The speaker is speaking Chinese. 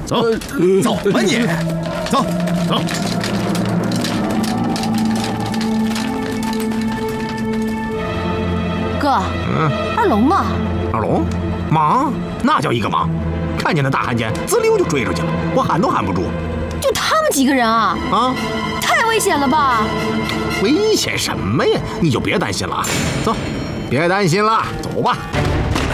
走，走吧你，走走。 哥，二龙呢？ 二龙，忙，那叫一个忙，看见那大汉奸，滋溜就追出去了，我喊都喊不住。 就他们几个人啊？ 啊， 太危险了吧？ 危险什么呀？你就别担心了啊，走，别担心了，走吧。